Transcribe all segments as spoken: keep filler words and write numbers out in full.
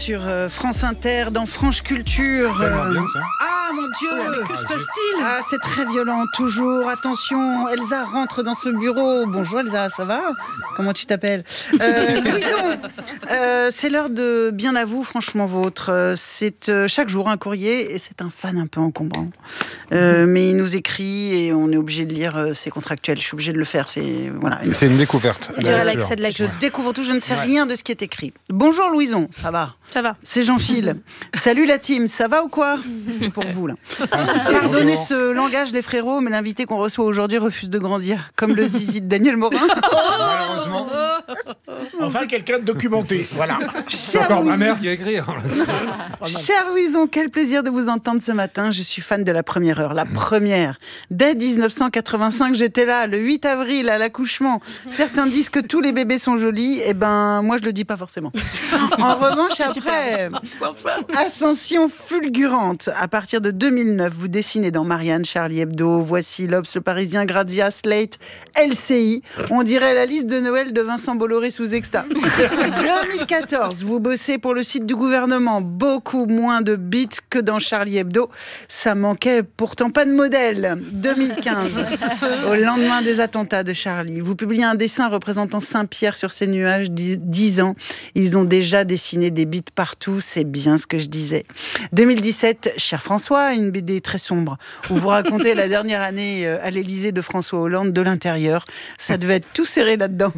sur euh, France Inter, dans Franche Culture. C'est tellement bien, ça. Ah mon Dieu, que se passe-t-il ? Ah, c'est très violent, toujours. Attention, Elsa rentre dans ce bureau. Bonjour Elsa, ça va ? Comment tu t'appelles ? euh, Louison, euh, c'est l'heure de Bien à vous, franchement vôtre. C'est euh, chaque jour un courrier et c'est un fan un peu encombrant. Euh, mais il nous écrit et on est obligé de lire, euh, c'est contractuel, je suis obligé de le faire. C'est, voilà, une... c'est une découverte. On dirait l'accès de l'accès. Je découvre tout, je ne sais Ouais. rien de ce qui est écrit. Bonjour Louison, ça va ? Ça va. C'est Jean-Phil. Salut la team, ça va ou quoi ? C'est pour vous là. Pardonnez ce langage les frérots, mais l'invité qu'on reçoit aujourd'hui refuse de grandir, comme le zizi de Daniel Morin. Malheureusement. Enfin, quelqu'un de documenté. Voilà. C'est encore ma mère qui a écrit. Cher Louison, quel plaisir de vous entendre ce matin. Je suis fan de la première heure. La première. Dès dix-neuf cent quatre-vingt-cinq, j'étais là, le huit avril, à l'accouchement. Certains disent que tous les bébés sont jolis. Eh ben, moi, je le dis pas forcément. En revanche, après, ascension fulgurante. À partir de deux mille neuf, vous dessinez dans Marianne, Charlie Hebdo, Voici, l'Obs, Le Parisien, Grazia, Slate, L C I. On dirait la liste de Noël de Vincent Bolloré sous Exta. deux mille quatorze, vous bossez pour le site du gouvernement. Beaucoup moins de bits que dans Charlie Hebdo. Ça manquait pourtant pas de modèle. deux mille quinze, au lendemain des attentats de Charlie, vous publiez un dessin représentant Saint-Pierre sur ses nuages. dix ans, ils ont déjà dessiné des bits partout. C'est bien ce que je disais. deux mille dix-sept, cher François, une B D très sombre où vous racontez la dernière année à l'Élysée de François Hollande de l'intérieur. Ça devait être tout serré là-dedans.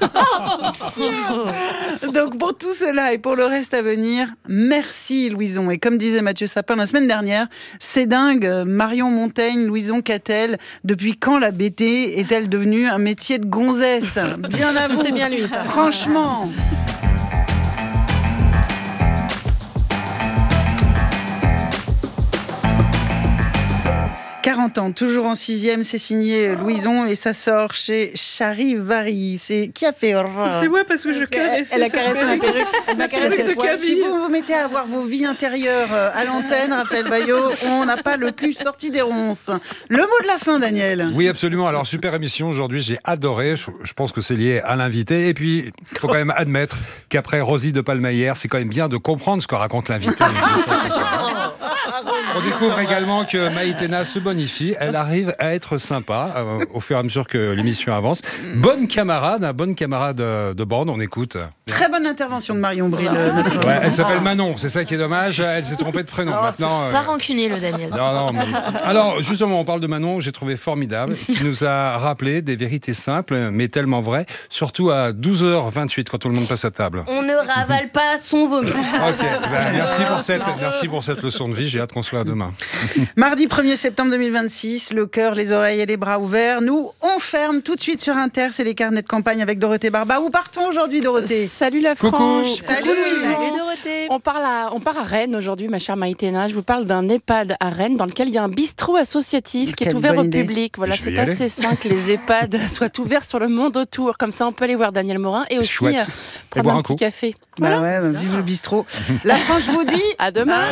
Donc pour tout cela et pour le reste à venir, merci Louison. Et comme disait Mathieu Sapin la semaine dernière, c'est dingue, Marion Montaigne, Louison Cattel, depuis quand la B D est-elle devenue un métier de gonzesse ? Bien à vous. C'est bien lui, ça. Franchement. quarante ans, toujours en sixième, c'est signé Louison et ça sort chez Charivari. C'est qui a fait C'est moi parce que je caresse. Elle a caressé ma perruque. Elle m'a caressé de le poil. Si Camille. vous vous mettez à avoir vos vies intérieures à l'antenne, Raphaël Baillot, on n'a pas le cul sorti des ronces. Le mot de la fin, Daniel. Oui, absolument. Alors, super émission aujourd'hui, j'ai adoré. Je, je pense que c'est lié à l'invité. Et puis, il faut quand même admettre qu'après Rosie de Palmayer, c'est quand même bien de comprendre ce que raconte l'invité. On découvre également que Maïtena se bonifie. Elle arrive à être sympa euh, au fur et à mesure que l'émission avance. Bonne camarade, bonne camarade de, de bande, on écoute. Très bonne intervention de Marion Bril. Notre... Ouais, elle s'appelle Manon, c'est ça qui est dommage. Elle s'est trompée de prénom. Maintenant, euh... Pas rancunier, le Daniel. Non, non, mais... Alors, justement, on parle de Manon, j'ai trouvé formidable, qui nous a rappelé des vérités simples, mais tellement vraies, surtout à douze heures vingt-huit, quand tout le monde passe à table. On ne ravale pas son vomi. Ok, ben, merci, pour cette, merci pour cette leçon de vie, j'ai hâte qu'on soit à demain. Mardi premier septembre deux mille vingt-six, le cœur, les oreilles et les bras ouverts. Nous, on ferme tout de suite sur Inter, c'est les carnets de campagne avec Dorothée Barba. Où partons aujourd'hui, Dorothée ? Salut la Coucou. France. Salut, Coucou, Louison. Salut Dorothée. On, parle à, on part à Rennes aujourd'hui, ma chère Maïtena. Je vous parle d'un EHPAD à Rennes dans lequel il y a un bistrot associatif qui est Quelle ouvert bonne au idée. public. Voilà, Je vais c'est y aller. assez sain que les EHPAD soient ouverts sur le monde autour. Comme ça, on peut aller voir Daniel Morin et aussi Chouette. euh, prendre boire un un petit coup. café. Bah ouais, bah, vive le bistrot. La France, je vous dis... À demain.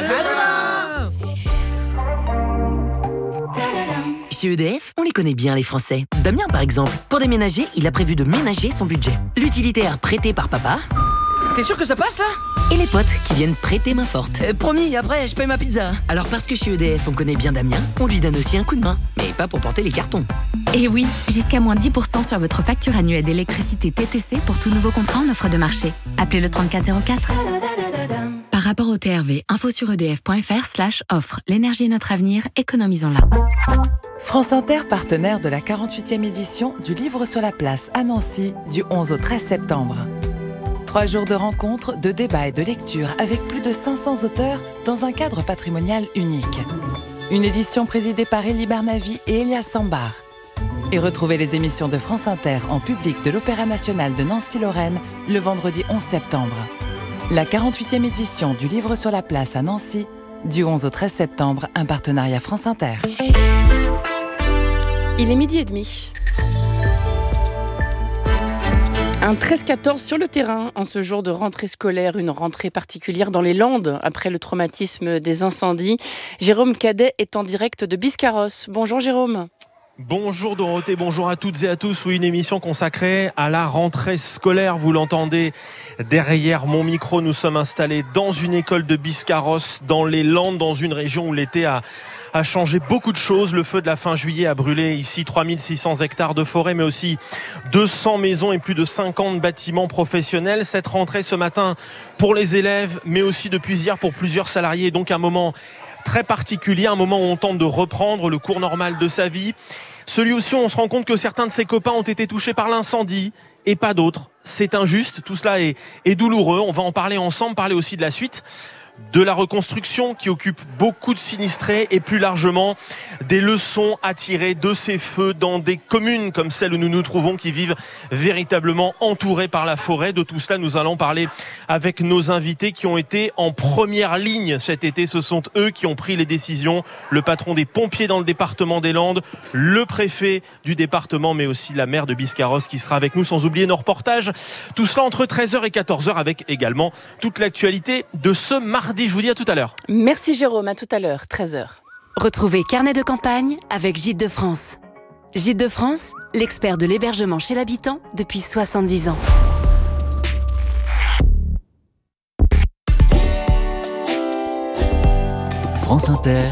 Chez E D F, on les connaît bien les Français. Damien par exemple, pour déménager, il a prévu de ménager son budget. L'utilitaire prêté par papa. T'es sûr que ça passe là ? Et les potes qui viennent prêter main forte. Euh, promis, après je paye ma pizza. Alors parce que chez E D F on connaît bien Damien, on lui donne aussi un coup de main. Mais pas pour porter les cartons. Et oui, jusqu'à moins dix pour cent sur votre facture annuelle d'électricité T T C pour tout nouveau contrat en offre de marché. Appelez le trente-quatre zéro quatre. Par rapport au T R V, info sur edf.fr slash offre. L'énergie est notre avenir, économisons-la. France Inter, partenaire de la quarante-huitième édition du Livre sur la place à Nancy du onze au treize septembre. Trois jours de rencontres, de débats et de lecture avec plus de cinq cents auteurs dans un cadre patrimonial unique. Une édition présidée par Elie Barnavi et Elias Sambar. Et retrouvez les émissions de France Inter en public de l'Opéra National de Nancy-Lorraine le vendredi onze septembre. La quarante-huitième édition du Livre sur la place à Nancy du onze au treize septembre, un partenariat France Inter. Il est midi et demi. Un treize quatorze sur le terrain, en ce jour de rentrée scolaire, une rentrée particulière dans les Landes, après le traumatisme des incendies. Jérôme Cadet est en direct de Biscarrosse. Bonjour Jérôme. Bonjour Dorothée, bonjour à toutes et à tous. Oui, une émission consacrée à la rentrée scolaire. Vous l'entendez derrière mon micro. Nous sommes installés dans une école de Biscarrosse, dans les Landes, dans une région où l'été a, a changé beaucoup de choses. Le feu de la fin juillet a brûlé ici trois mille six cents hectares de forêt, mais aussi deux cents maisons et plus de cinquante bâtiments professionnels. Cette rentrée ce matin pour les élèves, mais aussi depuis hier pour plusieurs salariés. Donc un moment très particulier, un moment où on tente de reprendre le cours normal de sa vie. Celui aussi où on se rend compte que certains de ses copains ont été touchés par l'incendie et pas d'autres. C'est injuste, tout cela est, est douloureux. On va en parler ensemble, parler aussi de la suite, de la reconstruction qui occupe beaucoup de sinistrés et plus largement des leçons à tirer de ces feux dans des communes comme celle où nous nous trouvons qui vivent véritablement entourées par la forêt. De tout cela, nous allons parler avec nos invités qui ont été en première ligne cet été. Ce sont eux qui ont pris les décisions. Le patron des pompiers dans le département des Landes, le préfet du département, mais aussi la maire de Biscarrosse qui sera avec nous, sans oublier nos reportages. Tout cela entre treize heures et quatorze heures avec également toute l'actualité de ce mardi. Je vous dis à tout à l'heure. Merci Jérôme, à tout à l'heure, treize heures. Retrouvez Carnet de campagne avec Gîtes de France. Gîtes de France, l'expert de l'hébergement chez l'habitant depuis soixante-dix ans. France Inter.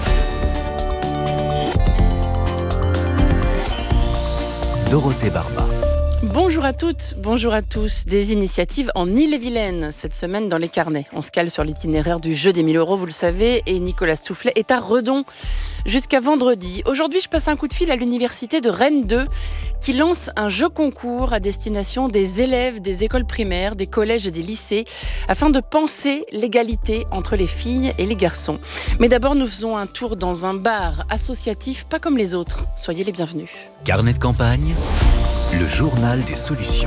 Dorothée Barba. Bonjour à toutes, bonjour à tous. Des initiatives en Ille-et-Vilaine cette semaine dans les carnets. On se cale sur l'itinéraire du jeu des mille euros, vous le savez, et Nicolas Stoufflet est à Redon jusqu'à vendredi. Aujourd'hui, je passe un coup de fil à l'université de Rennes deux qui lance un jeu concours à destination des élèves des écoles primaires, des collèges et des lycées afin de penser l'égalité entre les filles et les garçons. Mais d'abord, nous faisons un tour dans un bar associatif, pas comme les autres. Soyez les bienvenus. Carnet de campagne, le journal des solutions.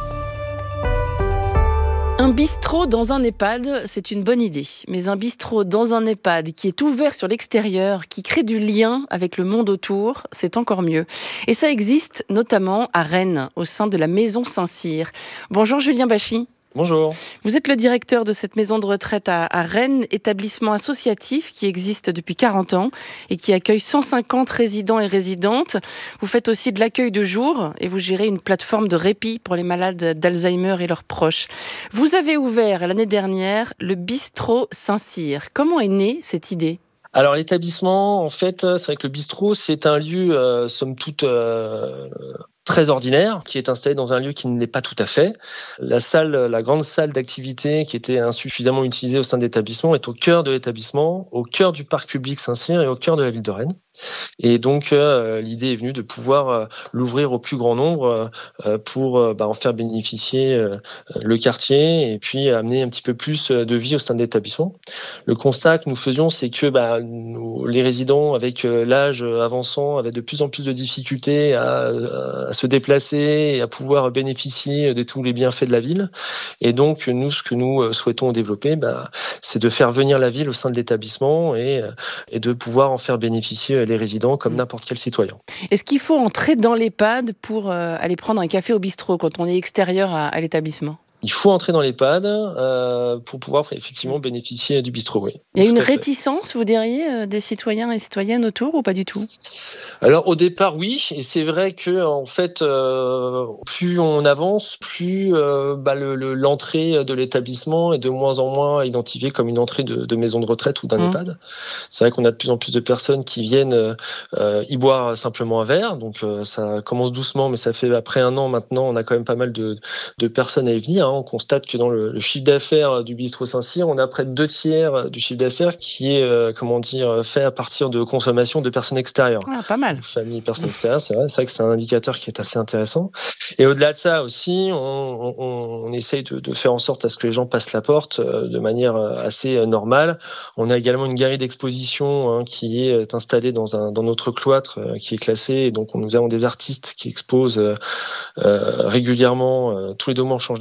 Un bistrot dans un EHPAD, c'est une bonne idée. Mais un bistrot dans un EHPAD qui est ouvert sur l'extérieur, qui crée du lien avec le monde autour, c'est encore mieux. Et ça existe notamment à Rennes, au sein de la Maison Saint-Cyr. Bonjour Julien Bachy. Bonjour. Vous êtes le directeur de cette maison de retraite à, à Rennes, établissement associatif qui existe depuis quarante ans et qui accueille cent cinquante résidents et résidentes. Vous faites aussi de l'accueil de jour et vous gérez une plateforme de répit pour les malades d'Alzheimer et leurs proches. Vous avez ouvert l'année dernière le bistrot Saint-Cyr. Comment est née cette idée ? Alors l'établissement, en fait, c'est vrai que le bistrot, c'est un lieu, euh, somme toute, euh, très ordinaire, qui est installé dans un lieu qui ne l'est pas tout à fait. La salle, la grande salle d'activité qui était insuffisamment utilisée au sein de l'établissement est au cœur de l'établissement, au cœur du parc public Saint-Cyr et au cœur de la ville de Rennes. Et donc euh, l'idée est venue de pouvoir euh, l'ouvrir au plus grand nombre euh, pour euh, bah, en faire bénéficier euh, le quartier et puis amener un petit peu plus de vie au sein de l'établissement. Le constat que nous faisions, c'est que bah, nous, les résidents avec euh, l'âge avançant avaient de plus en plus de difficultés à, à se déplacer et à pouvoir bénéficier de tous les bienfaits de la ville. Et donc nous, ce que nous souhaitons développer, bah, c'est de faire venir la ville au sein de l'établissement et, et de pouvoir en faire bénéficier les résidents comme n'importe quel citoyen. Est-ce qu'il faut entrer dans l'EHPAD pour euh, aller prendre un café au bistrot quand on est extérieur à, à l'établissement ? Il faut entrer dans l'EHPAD euh, pour pouvoir effectivement bénéficier du bistrot, oui. Il y a une réticence, vous diriez, euh, des citoyens et citoyennes autour ou pas du tout ? Alors au départ, oui, et c'est vrai que en fait, euh, plus on avance, plus euh, bah, le, le, l'entrée de l'établissement est de moins en moins identifiée comme une entrée de, de maison de retraite ou d'un mmh. EHPAD. C'est vrai qu'on a de plus en plus de personnes qui viennent euh, y boire simplement un verre, donc euh, ça commence doucement, mais ça fait après un an maintenant, on a quand même pas mal de, de personnes à y venir. Hein. On constate que dans le, le chiffre d'affaires du bistrot Saint-Cyr, on a près de deux tiers du chiffre d'affaires qui est, euh, comment dire, fait à partir de consommation de personnes extérieures. Ah, pas mal. Famille, personnes extérieures, c'est vrai. C'est vrai que c'est un indicateur qui est assez intéressant. Et au-delà de ça aussi, on, on, on essaye de, de faire en sorte à ce que les gens passent la porte euh, de manière assez normale. On a également une galerie d'exposition hein, qui est installée dans, un, dans notre cloître euh, qui est classée. Et donc, nous avons des artistes qui exposent euh, euh, régulièrement. Euh, tous les deux mois, on change d'artistes qui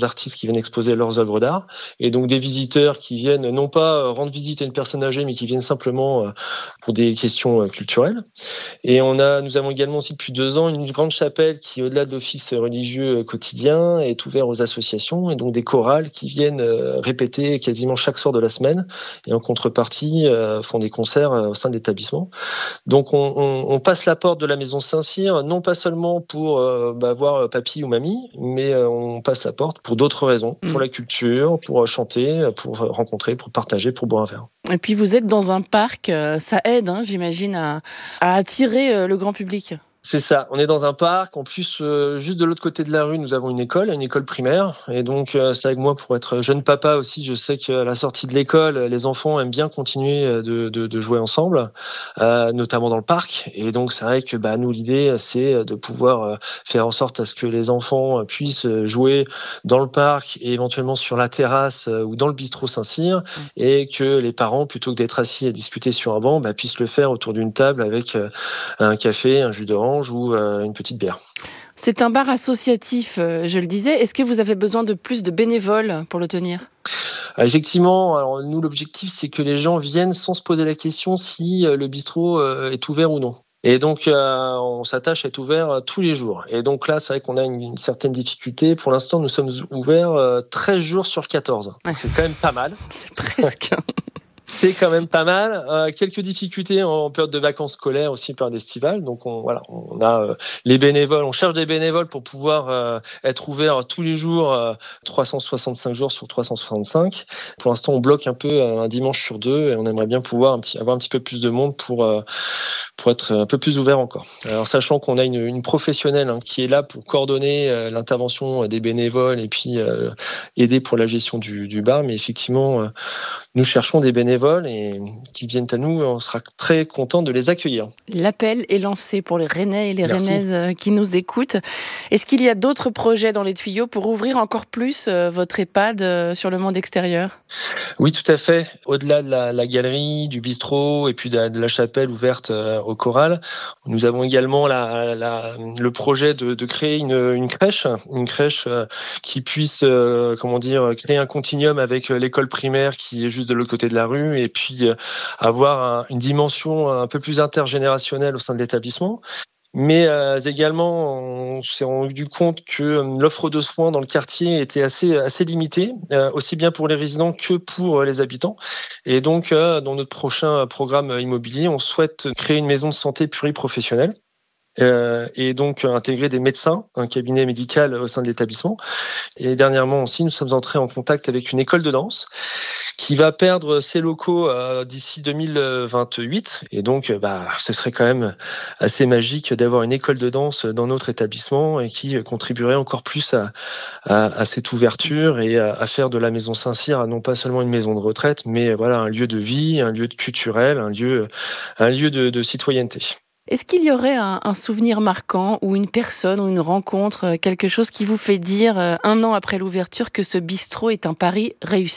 qui viennent exposer leurs œuvres d'art, et donc des visiteurs qui viennent non pas rendre visite à une personne âgée, mais qui viennent simplement pour des questions culturelles. Et on a, nous avons également aussi depuis deux ans une grande chapelle qui, au-delà de l'office religieux quotidien, est ouverte aux associations, et donc des chorales qui viennent répéter quasiment chaque soir de la semaine, et en contrepartie font des concerts au sein de l'établissement. Donc on, on, on passe la porte de la maison Saint-Cyr, non pas seulement pour euh, bah, voir papy ou mamie, mais euh, on passe la porte pour d'autres raisons, mmh. pour la culture, pour chanter, pour rencontrer, pour partager, pour boire un verre. Et puis vous êtes dans un parc, ça aide, hein, j'imagine, à, à attirer le grand public. C'est ça, on est dans un parc, en plus, euh, juste de l'autre côté de la rue, nous avons une école, une école primaire, et donc euh, c'est avec moi, pour être jeune papa aussi, je sais qu'à la sortie de l'école, les enfants aiment bien continuer de, de, de jouer ensemble, euh, notamment dans le parc, et donc c'est vrai que bah, nous, l'idée, c'est de pouvoir faire en sorte à ce que les enfants puissent jouer dans le parc, et éventuellement sur la terrasse ou dans le bistrot Saint-Cyr, mmh. et que les parents, plutôt que d'être assis à discuter sur un banc, bah, puissent le faire autour d'une table avec un café, un jus d'orange, ou euh, une petite bière. C'est un bar associatif, euh, je le disais. Est-ce que vous avez besoin de plus de bénévoles pour le tenir ? euh, Effectivement, alors nous, l'objectif, c'est que les gens viennent sans se poser la question si euh, le bistrot euh, est ouvert ou non. Et donc, euh, on s'attache à être ouvert euh, tous les jours. Et donc là, c'est vrai qu'on a une, une certaine difficulté. Pour l'instant, nous sommes ouverts euh, treize jours sur quatorze. Ouais. C'est quand même pas mal. C'est presque... C'est quand même pas mal. Euh, quelques difficultés en période de vacances scolaires aussi, période estivale. Donc on, voilà, on a euh, les bénévoles. On cherche des bénévoles pour pouvoir euh, être ouvert tous les jours, euh, trois cent soixante-cinq jours sur trois cent soixante-cinq. Pour l'instant, on bloque un peu euh, un dimanche sur deux, et on aimerait bien pouvoir un petit, avoir un petit peu plus de monde pour euh, pour être un peu plus ouvert encore. Alors sachant qu'on a une, une professionnelle hein, qui est là pour coordonner euh, l'intervention des bénévoles et puis euh, aider pour la gestion du, du bar, mais effectivement, euh, nous cherchons des bénévoles et qui viennent à nous, on sera très content de les accueillir. L'appel est lancé pour les Rennais et les Merci. Rennaises qui nous écoutent. Est-ce qu'il y a d'autres projets dans les tuyaux pour ouvrir encore plus votre EHPAD sur le monde extérieur ? Oui, tout à fait. Au-delà de la, la galerie, du bistrot et puis de la, de la chapelle ouverte au choral, nous avons également la, la, le projet de, de créer une, une crèche, une crèche qui puisse, comment dire, créer un continuum avec l'école primaire qui est juste de l'autre côté de la rue, et puis avoir un, une dimension un peu plus intergénérationnelle au sein de l'établissement. Mais euh, également, on s'est rendu compte que l'offre de soins dans le quartier était assez assez limitée, euh, aussi bien pour les résidents que pour les habitants. Et donc, euh, dans notre prochain programme immobilier, on souhaite créer une maison de santé pluriprofessionnelle. Euh, et donc intégrer des médecins, un cabinet médical au sein de l'établissement. Et dernièrement aussi, nous sommes entrés en contact avec une école de danse qui va perdre ses locaux euh, d'ici deux mille vingt-huit. Et donc, bah, ce serait quand même assez magique d'avoir une école de danse dans notre établissement et qui contribuerait encore plus à, à, à cette ouverture et à, à faire de la maison Saint-Cyr non pas seulement une maison de retraite, mais voilà, un lieu de vie, un lieu culturel, un lieu, un lieu de, de citoyenneté. Est-ce qu'il y aurait un, un souvenir marquant ou une personne ou une rencontre, quelque chose qui vous fait dire, un an après l'ouverture, que ce bistrot est un pari réussi ?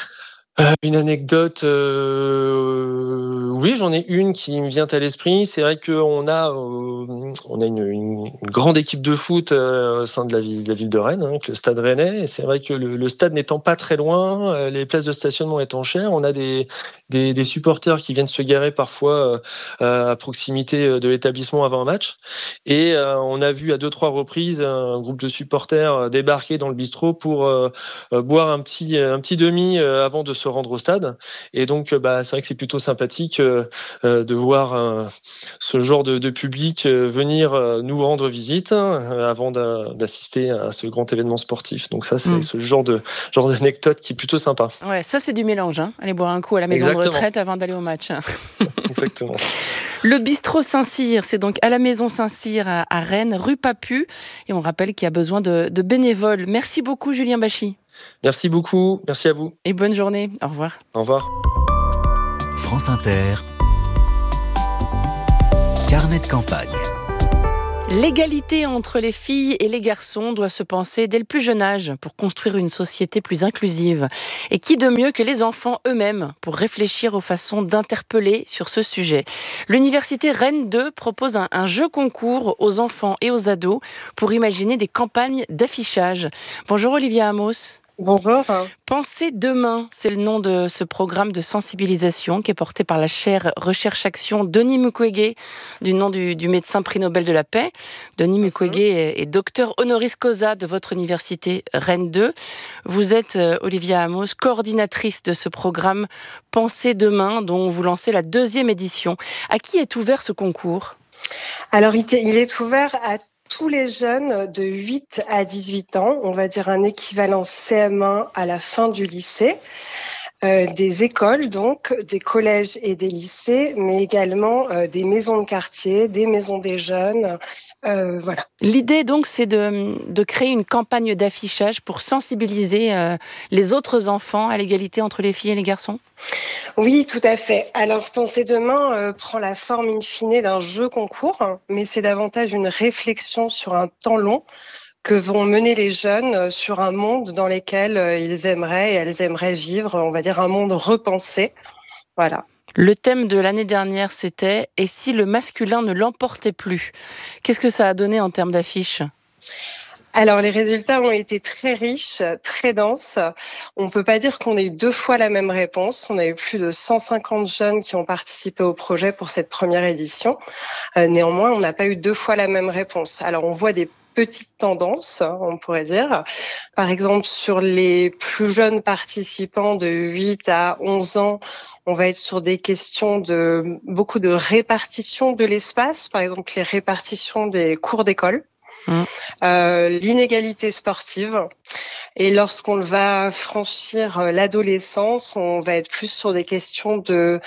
Euh, une anecdote, euh, oui, j'en ai une qui me vient à l'esprit. C'est vrai qu'on a, euh, on a une, une, une grande équipe de foot euh, au sein de la ville, de la ville de Rennes, hein, avec le Stade Rennais. Et c'est vrai que le, le stade n'étant pas très loin, euh, les places de stationnement étant chères, on a des, des, des supporters qui viennent se garer parfois euh, à proximité de l'établissement avant un match. Et euh, on a vu à deux trois reprises un groupe de supporters débarquer dans le bistrot pour euh, boire un petit, un petit demi avant de se rendre au stade. Et donc, bah, c'est vrai que c'est plutôt sympathique euh, de voir euh, ce genre de, de public euh, venir euh, nous rendre visite euh, avant d'a, d'assister à ce grand événement sportif. Donc ça, c'est mmh. ce genre de genre d'anecdote qui est plutôt sympa. Ouais, ça c'est du mélange. Hein. Aller boire un coup à la maison Exactement. de retraite avant d'aller au match. Exactement. Le bistrot Saint-Cyr, c'est donc à la maison Saint-Cyr à, à Rennes, rue Papu. Et on rappelle qu'il y a besoin de, de bénévoles. Merci beaucoup, Julien Bachy. Merci beaucoup, merci à vous. Et bonne journée, au revoir. Au revoir. France Inter, carnet de campagne. L'égalité entre les filles et les garçons doit se penser dès le plus jeune âge pour construire une société plus inclusive. Et qui de mieux que les enfants eux-mêmes pour réfléchir aux façons d'interpeller sur ce sujet. L'université Rennes deux propose un, un jeu concours aux enfants et aux ados pour imaginer des campagnes d'affichage. Bonjour Olivia Amos. Bonjour. Pensez demain, c'est le nom de ce programme de sensibilisation qui est porté par la chaire Recherche-Action Denis Mukwege, du nom du, du médecin prix Nobel de la paix. Denis Mukwege est, est docteur honoris causa de votre université Rennes deux. Vous êtes, euh, Olivia Amos, coordinatrice de ce programme Pensez demain, dont vous lancez la deuxième édition. À qui est ouvert ce concours ? Alors, il est ouvert à tous les jeunes de huit à dix-huit ans, on va dire un équivalent C M un à la fin du lycée, euh, des écoles donc, des collèges et des lycées, mais également euh, des maisons de quartier, des maisons des jeunes, euh, voilà. L'idée donc c'est de, de créer une campagne d'affichage pour sensibiliser euh, les autres enfants à l'égalité entre les filles et les garçons ? Oui, tout à fait. Alors, Pensez demain euh, prend la forme in fine d'un jeu concours, hein, mais c'est davantage une réflexion sur un temps long que vont mener les jeunes sur un monde dans lequel euh, ils aimeraient et elles aimeraient vivre, on va dire un monde repensé. Voilà. Le thème de l'année dernière, c'était « Et si le masculin ne l'emportait plus ?» Qu'est-ce que ça a donné en termes d'affiches ? Alors, les résultats ont été très riches, très denses. On ne peut pas dire qu'on ait eu deux fois la même réponse. On a eu plus de cent cinquante jeunes qui ont participé au projet pour cette première édition. Euh, néanmoins, on n'a pas eu deux fois la même réponse. Alors, on voit des petites tendances, on pourrait dire. Par exemple, sur les plus jeunes participants de huit à onze ans, on va être sur des questions de beaucoup de répartition de l'espace, par exemple les répartitions des cours d'école. Mmh. Euh, l'inégalité sportive. Et lorsqu'on va franchir l'adolescence, on va être plus sur des questions de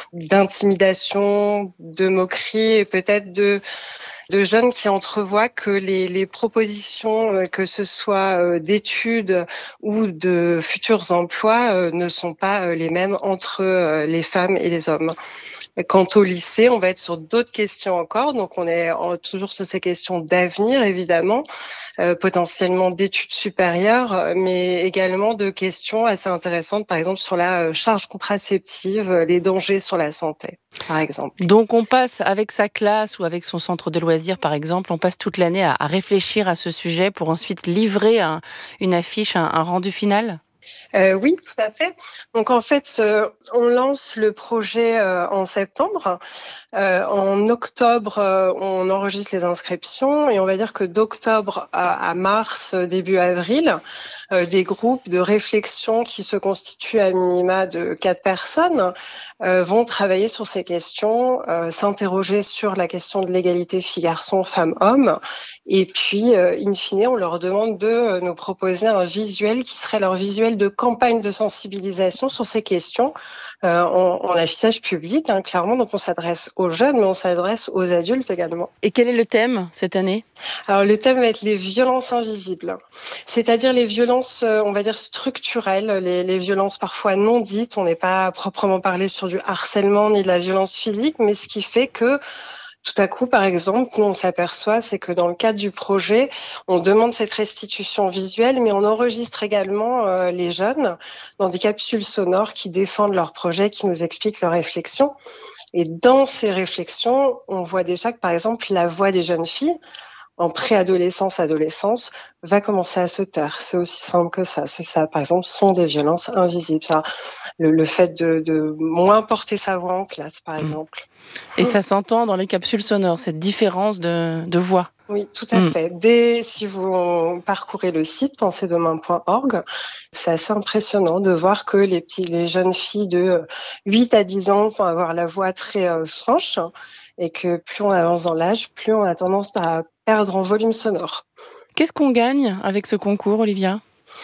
d'intimidation, de moquerie et peut-être de de jeunes qui entrevoient que les, les propositions, que ce soit d'études ou de futurs emplois, ne sont pas les mêmes entre les femmes et les hommes. Quant au lycée, on va être sur d'autres questions encore. Donc, on est toujours sur ces questions d'avenir, évidemment, euh, potentiellement d'études supérieures, mais également de questions assez intéressantes, par exemple, sur la charge contraceptive, les dangers sur la santé, par exemple. Donc, on passe avec sa classe ou avec son centre de loisirs, par exemple, on passe toute l'année à, à réfléchir à ce sujet pour ensuite livrer un, une affiche, un, un rendu final ? Euh, oui, tout à fait. Donc en fait, euh, on lance le projet euh, en septembre. Euh, en octobre, euh, on enregistre les inscriptions et on va dire que d'octobre à, à mars, début avril, euh, des groupes de réflexion qui se constituent à minima de quatre personnes euh, vont travailler sur ces questions, euh, s'interroger sur la question de l'égalité filles-garçons, femmes-hommes, et puis, euh, in fine, on leur demande de euh, nous proposer un visuel qui serait leur visuel de campagne de sensibilisation sur ces questions euh, en, en affichage public, hein, clairement. Donc, on s'adresse aux jeunes, mais on s'adresse aux adultes également. Et quel est le thème cette année ? Alors, le thème va être les violences invisibles, c'est-à-dire les violences, euh, on va dire, structurelles, les, les violences parfois non dites. On n'est pas proprement parlé sur du harcèlement ni de la violence physique, mais ce qui fait que tout à coup, par exemple, nous, on s'aperçoit, c'est que dans le cadre du projet, on demande cette restitution visuelle, mais on enregistre également euh, les jeunes dans des capsules sonores qui défendent leur projet, qui nous expliquent leurs réflexions. Et dans ces réflexions, on voit déjà que, par exemple, la voix des jeunes filles, en préadolescence, adolescence, va commencer à se taire. C'est aussi simple que ça. C'est ça, par exemple, sont des violences invisibles. Ça, le, le fait de, de moins porter sa voix en classe, par exemple. Et ça s'entend dans les capsules sonores, cette différence de, de voix. Oui, tout à mmh. fait. Dès, si vous parcourez le site pensez demain point org, c'est assez impressionnant de voir que les petits, les jeunes filles de huit à dix ans vont avoir la voix très euh, franche et que plus on avance dans l'âge, plus on a tendance à perdre en volume sonore. Qu'est-ce qu'on gagne avec ce concours, Olivia ?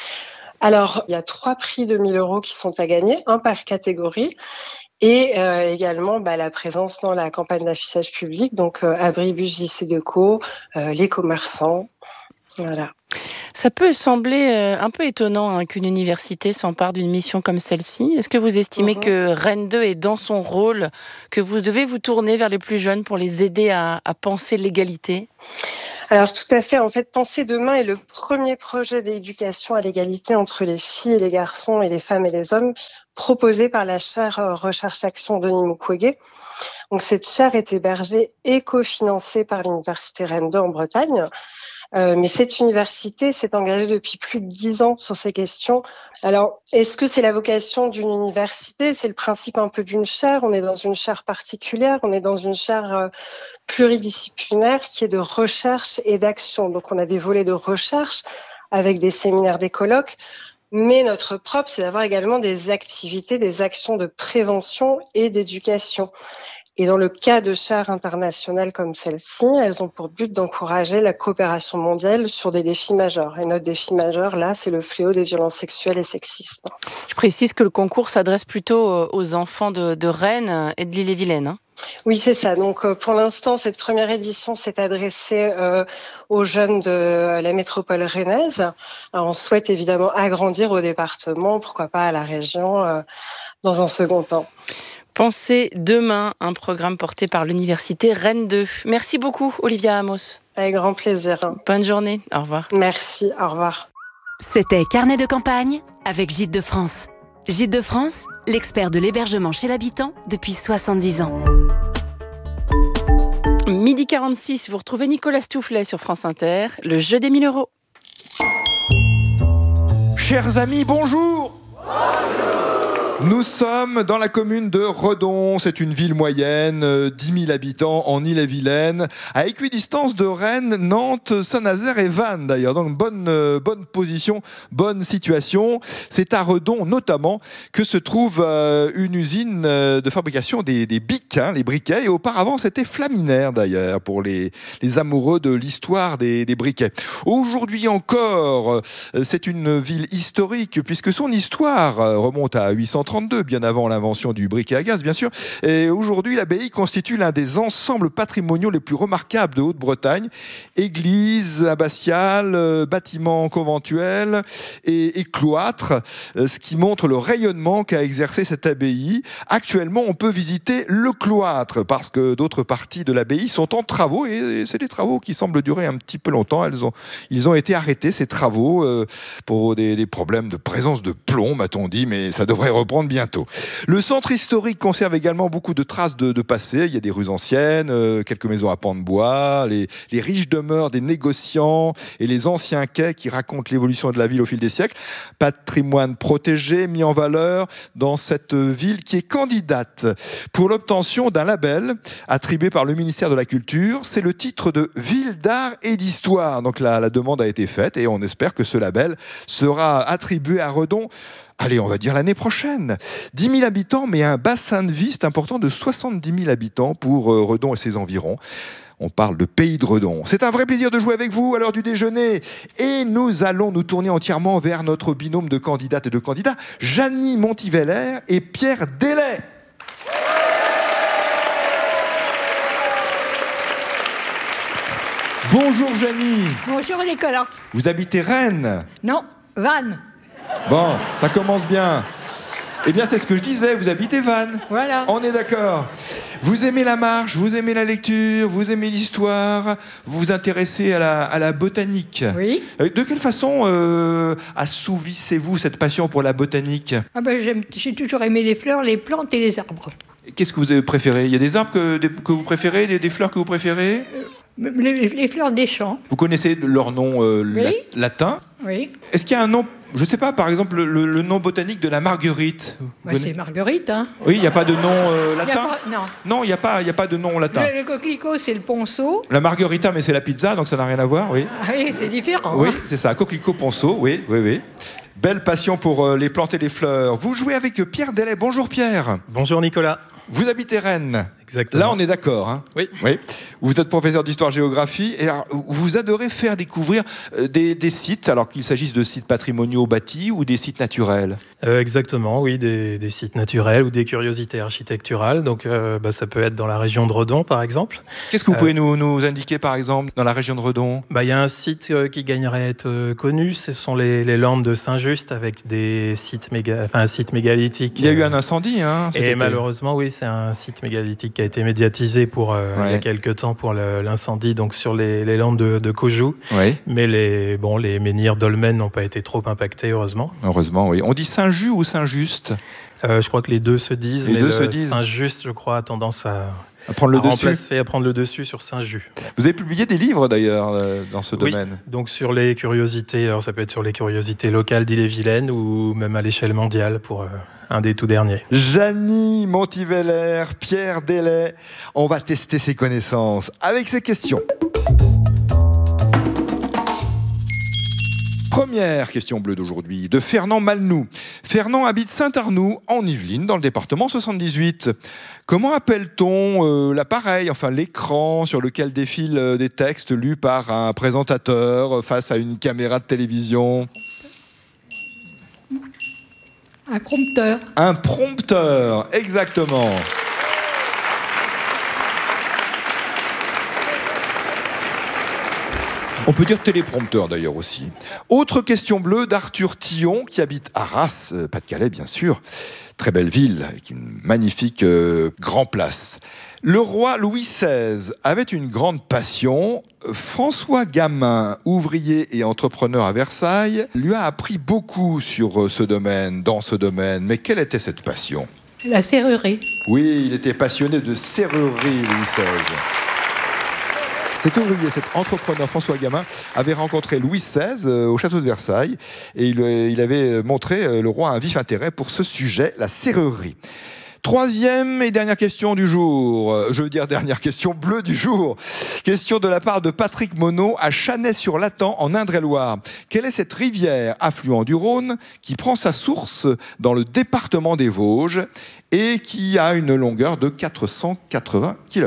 Alors, il y a trois prix de mille euros qui sont à gagner, un par catégorie. Et euh, également bah, la présence dans la campagne d'affichage public, donc euh, Abribus J C Deco, euh, les commerçants, voilà. Ça peut sembler euh, un peu étonnant hein, qu'une université s'empare d'une mission comme celle-ci. Est-ce que vous estimez mmh. que Rennes deux est dans son rôle, que vous devez vous tourner vers les plus jeunes pour les aider à, à penser l'égalité ? Alors tout à fait, en fait, Penser demain est le premier projet d'éducation à l'égalité entre les filles et les garçons et les femmes et les hommes proposé par la chaire Recherche-Action Denis Mukwege. Donc cette chaire est hébergée et cofinancée par l'université Rennes deux en Bretagne. Euh, mais cette université s'est engagée depuis plus de dix ans sur ces questions. Alors, est-ce que c'est la vocation d'une université ? C'est le principe un peu d'une chaire. On est dans une chaire particulière, on est dans une chaire euh, pluridisciplinaire qui est de recherche et d'action. Donc, on a des volets de recherche avec des séminaires, des colloques. Mais notre propre, c'est d'avoir également des activités, des actions de prévention et d'éducation. Et dans le cas de chaires internationales comme celle-ci, elles ont pour but d'encourager la coopération mondiale sur des défis majeurs. Et notre défi majeur, là, c'est le fléau des violences sexuelles et sexistes. Je précise que le concours s'adresse plutôt aux enfants de, de Rennes et de l'Ille-et-Vilaine. Hein. Oui, c'est ça. Donc, euh, pour l'instant, cette première édition s'est adressée euh, aux jeunes de la métropole rennaise. Alors, on souhaite évidemment agrandir au département, pourquoi pas à la région, euh, dans un second temps. Pensez demain, un programme porté par l'université Rennes deux. Merci beaucoup, Olivia Amos. Avec grand plaisir. Bonne journée. Au revoir. Merci. Au revoir. C'était Carnet de campagne avec Gîtes de France. Gîtes de France, l'expert de l'hébergement chez l'habitant depuis soixante-dix ans. Midi quarante-six, vous retrouvez Nicolas Stoufflet sur France Inter, le jeu des mille euros. Chers amis, bonjour. Nous sommes dans la commune de Redon, c'est une ville moyenne, euh, dix mille habitants en Ille-et-Vilaine, à équidistance de Rennes, Nantes, Saint-Nazaire et Vannes d'ailleurs, donc bonne, euh, bonne position, bonne situation. C'est à Redon notamment que se trouve euh, une usine euh, de fabrication des, des bics, hein, les briquets, et auparavant c'était Flaminaire d'ailleurs, pour les, les amoureux de l'histoire des, des briquets. Aujourd'hui encore, euh, c'est une ville historique puisque son histoire euh, remonte à huit cent trente-deux, bien avant l'invention du briquet à gaz, bien sûr. Et aujourd'hui, l'abbaye constitue l'un des ensembles patrimoniaux les plus remarquables de Haute-Bretagne. Église, abbatiale, euh, bâtiments conventuels et, et cloîtres, euh, ce qui montre le rayonnement qu'a exercé cette abbaye. Actuellement, on peut visiter le cloître parce que d'autres parties de l'abbaye sont en travaux et, et c'est des travaux qui semblent durer un petit peu longtemps. Elles ont, ils ont été arrêtés, ces travaux, euh, pour des, des problèmes de présence de plomb, m'a-t-on dit, mais ça devrait reprendre bientôt. Le centre historique conserve également beaucoup de traces de, de passé. Il y a des rues anciennes, euh, quelques maisons à pans de bois, les, les riches demeures des négociants et les anciens quais qui racontent l'évolution de la ville au fil des siècles. Patrimoine protégé, mis en valeur dans cette ville qui est candidate pour l'obtention d'un label attribué par le ministère de la Culture. C'est le titre de Ville d'art et d'histoire. Donc la, la demande a été faite et on espère que ce label sera attribué à Redon. Allez, on va dire l'année prochaine. dix mille habitants, mais un bassin de vie, c'est important, de soixante-dix mille habitants pour euh, Redon et ses environs. On parle de pays de Redon. C'est un vrai plaisir de jouer avec vous à l'heure du déjeuner. Et nous allons nous tourner entièrement vers notre binôme de candidates et de candidats, Janie Montiveller et Pierre Delay. Bonjour Janie. Bonjour Nicolas. Vous habitez Rennes ? Non, Vannes. Bon, ça commence bien. Eh bien, c'est ce que je disais, vous habitez Vannes. Voilà. On est d'accord. Vous aimez la marche, vous aimez la lecture, vous aimez l'histoire, vous vous intéressez à la, à la botanique. Oui. De quelle façon euh, assouvissez-vous cette passion pour la botanique ? Ah ben, j'aime, j'ai toujours aimé les fleurs, les plantes et les arbres. Qu'est-ce que vous avez préféré ? Il y a des arbres que, que vous préférez, des, des fleurs que vous préférez ? euh, les, les fleurs des champs. Vous connaissez leur nom euh, oui. la, latin ? Oui. Est-ce qu'il y a un nom, je ne sais pas, par exemple, le, le nom botanique de la marguerite ? Bah, c'est Marguerite, hein. Oui, il n'y a pas de nom euh, latin. Pas, non. Non, il n'y a pas, il n'y a pas de nom latin. Le, le coquelicot, c'est le ponceau. La margarita, mais c'est la pizza, donc ça n'a rien à voir, oui. Ah oui, c'est différent. Oui, hein. c'est ça, coquelicot ponceau, oui, oui, oui. Belle passion pour euh, les plantes et les fleurs. Vous jouez avec Pierre Delay. Bonjour Pierre. Bonjour Nicolas. Vous habitez Rennes. Exactement. Là, on est d'accord. Hein oui. oui. Vous êtes professeur d'histoire-géographie et alors, vous adorez faire découvrir des, des sites, alors qu'il s'agisse de sites patrimoniaux bâtis ou des sites naturels. Euh, exactement, oui, des, des sites naturels ou des curiosités architecturales. Donc, euh, bah, ça peut être dans la région de Redon, par exemple. Qu'est-ce que vous euh, pouvez nous, nous indiquer, par exemple, dans la région de Redon ? Bah, y a un site euh, qui gagnerait à être euh, connu. Ce sont les, les Landes de Saint-Just avec des sites méga, enfin, un site mégalithique. Il y a eu un incendie, hein. Et malheureusement, oui, c'est un site mégalithique qui a été médiatisé pour euh, ouais. il y a quelques temps pour le, l'incendie, donc sur les, les Landes de, de Caujou. Ouais. Mais les, bon, les menhirs dolmens n'ont pas été trop impactés, heureusement. Heureusement, oui. On dit Saint-Just ou Saint-Just ? euh, Je crois que les deux se disent, les mais deux le se disent. Saint-Just, je crois, a tendance à, à prendre le à dessus. remplacer, à prendre le dessus sur Saint-Just. Vous avez publié des livres d'ailleurs euh, dans ce oui, domaine. Donc sur les curiosités, alors ça peut être sur les curiosités locales d'Ille-et-Vilaine ou même à l'échelle mondiale pour euh, un des tout derniers. Janie Montiveller, Pierre Delay, on va tester ses connaissances avec ces questions. Première question bleue d'aujourd'hui, de Fernand Malnou. Fernand habite Saint-Arnoux, en Yvelines, dans le département soixante-dix-huit. Comment appelle-t-on euh, l'appareil, enfin l'écran sur lequel défilent euh, des textes lus par un présentateur euh, face à une caméra de télévision ? Un prompteur. Un prompteur, exactement. On peut dire téléprompteur d'ailleurs aussi. Autre question bleue d'Arthur Tillon, qui habite Arras, euh, Pas-de-Calais bien sûr. Très belle ville, avec une magnifique euh, grand place. Le roi Louis seize avait une grande passion. François Gamin, ouvrier et entrepreneur à Versailles, lui a appris beaucoup sur ce domaine, dans ce domaine. Mais quelle était cette passion ? La serrurerie. Oui, il était passionné de serrurerie, Louis seize. Cet ouvrier, cet entrepreneur François Gamin avait rencontré Louis seize euh, au château de Versailles et il, euh, il avait montré euh, le roi un vif intérêt pour ce sujet, la serrurerie. Troisième et dernière question du jour, euh, je veux dire dernière question bleue du jour. Question de la part de Patrick Monod à Chanay-sur-Latan en Indre-et-Loire. Quelle est cette rivière affluent du Rhône qui prend sa source dans le département des Vosges et qui a une longueur de quatre cent quatre-vingts kilomètres ?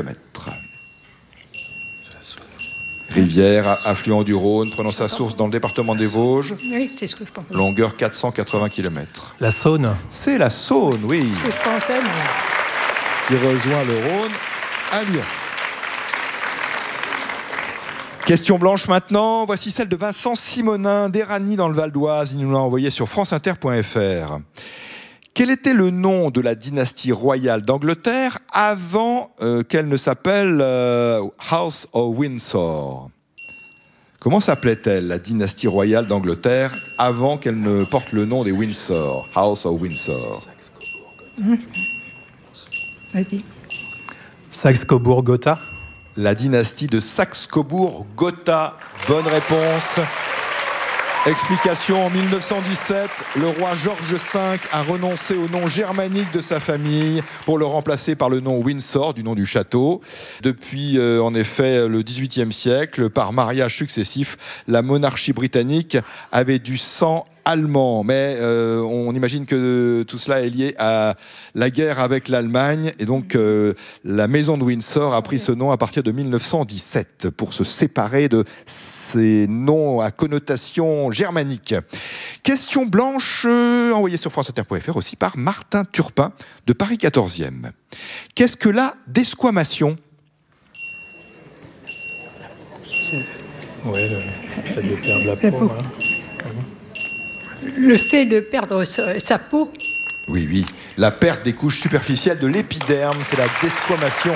Rivière, affluent du Rhône, prenant sa source dans le département des Vosges. Oui, c'est ce que je pensais. Longueur quatre cent quatre-vingts kilomètres. La Saône. C'est la Saône, oui. C'est ce que je pensais, mais... Qui rejoint le Rhône à Lyon. Question blanche maintenant. Voici celle de Vincent Simonin d'Éragny dans le Val d'Oise. Il nous l'a envoyée sur franceinter point f r. Quel était le nom de la dynastie royale d'Angleterre avant euh, qu'elle ne s'appelle euh, House of Windsor ? Comment s'appelait-elle, la dynastie royale d'Angleterre, avant qu'elle ne porte le nom des Windsor, House of Windsor ? Mmh. Vas-y. Saxe-Cobourg-Gotha ? La dynastie de Saxe-Cobourg-Gotha. Bonne réponse. Explication, en mille neuf cent dix-sept, le roi George cinq a renoncé au nom germanique de sa famille pour le remplacer par le nom Windsor, du nom du château. Depuis, euh, en effet, le dix-huitième siècle, par mariage successif, la monarchie britannique avait du sang allemand. Mais euh, on imagine que tout cela est lié à la guerre avec l'Allemagne. Et donc, euh, la maison de Windsor a pris ce nom à partir de mille neuf cent dix-sept pour se séparer de ces noms à connotation germanique. Question blanche euh, envoyée sur franceinter point f r aussi par Martin Turpin de Paris quatorzième. Qu'est-ce que la desquamation ? Oui, le fait de perdre la peau. Voilà. Le fait de perdre sa, sa peau. Oui, oui. La perte des couches superficielles de l'épiderme, c'est la desquamation.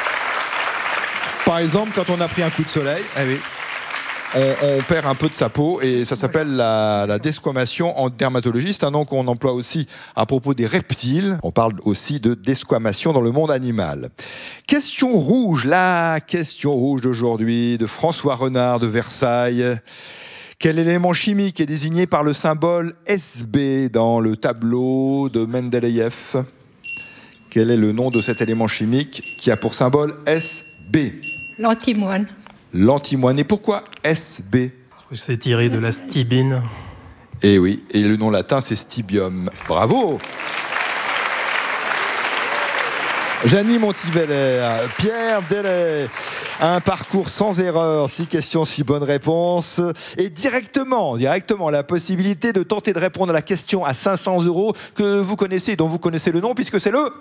Par exemple, quand on a pris un coup de soleil, eh oui, on, on perd un peu de sa peau et ça s'appelle la, la desquamation en dermatologie. C'est un nom qu'on emploie aussi à propos des reptiles. On parle aussi de desquamation dans le monde animal. Question rouge, la question rouge d'aujourd'hui de François Renard de Versailles. Quel élément chimique est désigné par le symbole S B dans le tableau de Mendeleïev ? Quel est le nom de cet élément chimique qui a pour symbole S B ? L'antimoine. L'antimoine. Et pourquoi S B ? C'est tiré de la stibine. Eh oui, et le nom latin c'est stibium. Bravo ! Janie Montiveller, Pierre Delay, un parcours sans erreur, six questions, six bonnes réponses, et directement, directement la possibilité de tenter de répondre à la question à cinq cents euros que vous connaissez, dont vous connaissez le nom, puisque c'est le...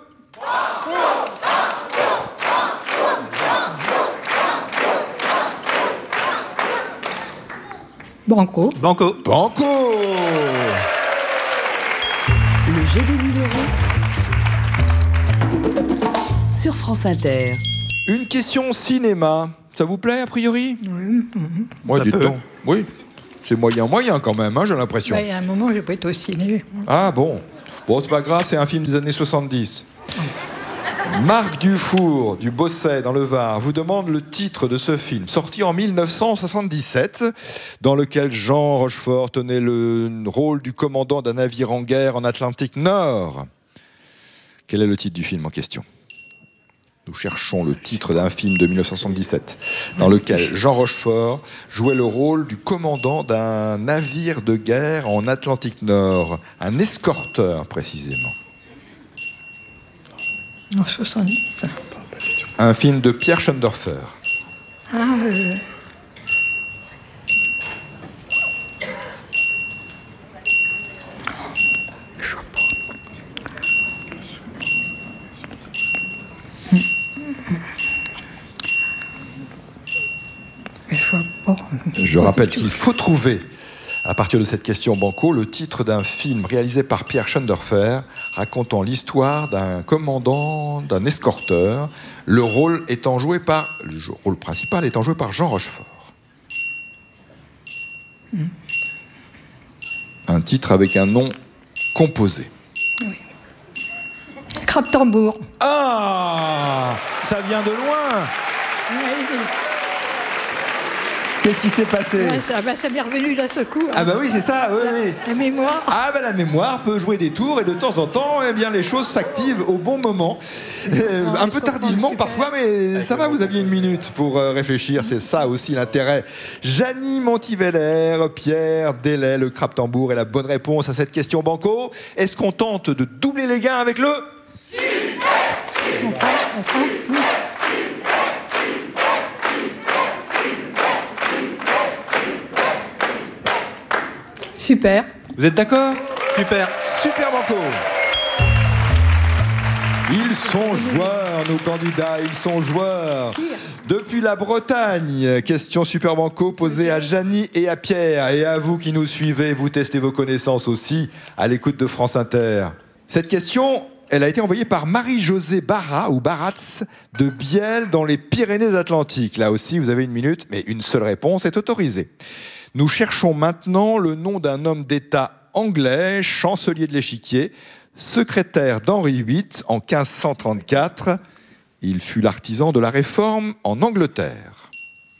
Banco. Banco. Banco. Le jeu des mille euros sur France Inter. Une question cinéma. Ça vous plaît, a priori? Oui. Moi, Ça dites peut. donc. Oui. C'est moyen, moyen quand même, hein, j'ai l'impression. Bah, il y a un moment, j'ai pas été au ciné. Ah bon. Bon, c'est pas grave, c'est un film des années soixante-dix. Marc Dufour, du Bosset, dans le Var, vous demande le titre de ce film, sorti en mille neuf cent soixante-dix-sept, dans lequel Jean Rochefort tenait le rôle du commandant d'un navire en guerre en Atlantique Nord. Quel est le titre du film en question? Nous cherchons le titre d'un film de mille neuf cent soixante-dix-sept, dans lequel Jean Rochefort jouait le rôle du commandant d'un navire de guerre en Atlantique Nord, un escorteur précisément. En soixante-dix. Un film de Pierre Schoendorfer. Ah, euh... je vois pas. Je vois pas. Je rappelle qu'il faut trouver, à partir de cette question banco, le titre d'un film réalisé par Pierre Schoendorfer racontant l'histoire d'un commandant, d'un escorteur, le rôle étant joué par, le rôle principal étant joué par Jean Rochefort. Mm. Un titre avec un nom composé. Crabe-tambour. Ah, ça vient de loin. Qu'est-ce qui s'est passé? Ouais, ça, bah, ça m'est revenu d'un seul coup. Hein. Ah bah oui, c'est ça, oui, la, oui. La mémoire. Ah bah la mémoire peut jouer des tours et de temps en temps, eh bien les choses s'activent au bon moment. Euh, Oh, un peu tardivement parfois, mais ça va, vous aviez une minute pour euh, réfléchir, c'est ça aussi l'intérêt. Janie Montiveller, Pierre Delay, le crabe-tambour est la bonne réponse à cette question banco. Est-ce qu'on tente de doubler les gains avec le... On prend, on prend. Oui. Super. Vous êtes d'accord? Super. Super banco. Ils sont joueurs, nos candidats, ils sont joueurs. Depuis la Bretagne, question Super Banco posée à Janie et à Pierre. Et à vous qui nous suivez, vous testez vos connaissances aussi à l'écoute de France Inter. Cette question, elle a été envoyée par Marie-Josée Barra, ou Baratz, de Biel, dans les Pyrénées-Atlantiques. Là aussi, vous avez une minute, mais une seule réponse est autorisée. Nous cherchons maintenant le nom d'un homme d'État anglais, chancelier de l'Échiquier, secrétaire d'Henri huit en quinze cent trente-quatre. Il fut l'artisan de la Réforme en Angleterre.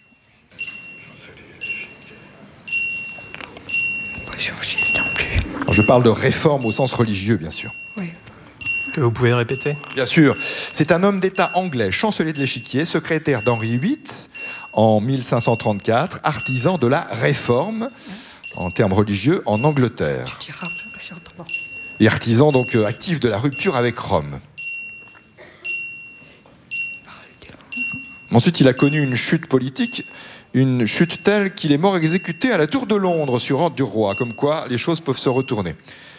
Alors, je parle de réforme au sens religieux, bien sûr. Oui. Est-ce que vous pouvez répéter? Bien sûr. C'est un homme d'État anglais, chancelier de l'Échiquier, secrétaire d'Henri huit en mille cinq cent trente-quatre, artisan de la Réforme, en termes religieux, en Angleterre. Et artisan donc euh, actif de la rupture avec Rome. Ensuite, il a connu une chute politique, une chute telle qu'il est mort exécuté à la Tour de Londres sur ordre du roi, comme quoi les choses peuvent se retourner.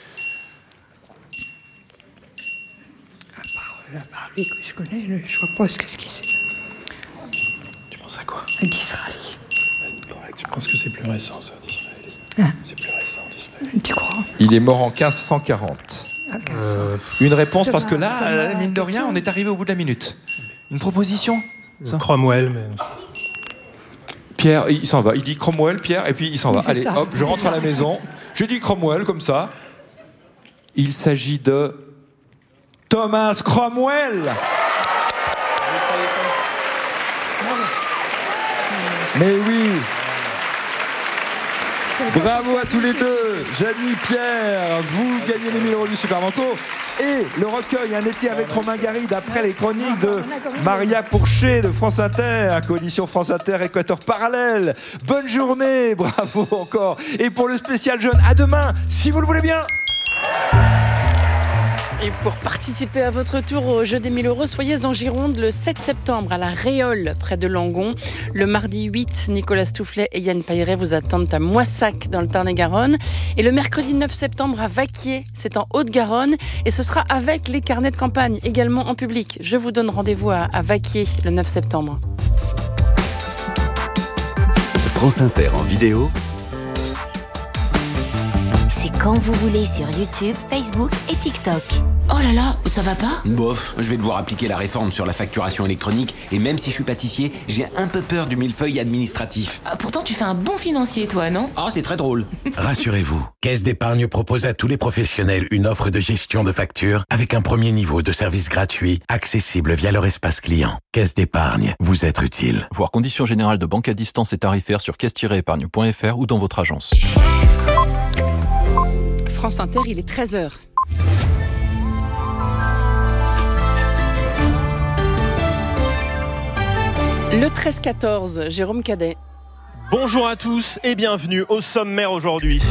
À part lui que je connais, je vois pas ce qu'il sait. Tu penses à quoi? D'Israël. Je pense que c'est plus récent, ça, d'Israël. Hein? C'est plus récent, d'Israël. Tu crois? Il est mort en quinze cent quarante. Euh, Une réponse, parce que là, euh, mine de rien, on est arrivé au bout de la minute. Une proposition? Ça Cromwell, mais... Pierre, il s'en va. Il dit Cromwell, Pierre, et puis il s'en va. C'est Allez, ça. hop, je rentre à la maison. J'ai dit Cromwell, comme ça. Il s'agit de Thomas Cromwell. Mais oui. Bravo à tous les deux. Janie, Pierre, vous gagnez les mille euros du Super Banco. Et le recueil Un été avec Romain Gary, d'après les chroniques de Maria Pourchet de France Inter, coalition France Inter, Équateur Parallèle. Bonne journée, bravo encore. Et pour le spécial jeune, à demain, si vous le voulez bien. Et pour participer à votre tour au jeu des mille euros, soyez en Gironde le sept septembre à la Réole, près de Langon. Le mardi huit, Nicolas Toufflet et Yann Pailleret vous attendent à Moissac, dans le Tarn-et-Garonne. Et le mercredi neuf septembre à Vaquier, c'est en Haute-Garonne. Et ce sera avec les carnets de campagne, également en public. Je vous donne rendez-vous à, à Vaquier le neuf septembre. France Inter en vidéo. C'est quand vous voulez sur YouTube, Facebook et TikTok. Oh là là, ça va pas ? Bof, je vais devoir appliquer la réforme sur la facturation électronique et même si je suis pâtissier, j'ai un peu peur du millefeuille administratif. Ah, pourtant, tu fais un bon financier, toi, non ? Ah, c'est très drôle. Rassurez-vous, Caisse d'épargne propose à tous les professionnels une offre de gestion de factures avec un premier niveau de service gratuit, accessible via leur espace client. Caisse d'épargne, vous être utile. Voir conditions générales de banque à distance et tarifaires sur caisse tiret épargne point f r ou dans votre agence. France Inter, il est treize heures. Le treize quatorze, Jérôme Cadet. Bonjour à tous et bienvenue au sommaire aujourd'hui.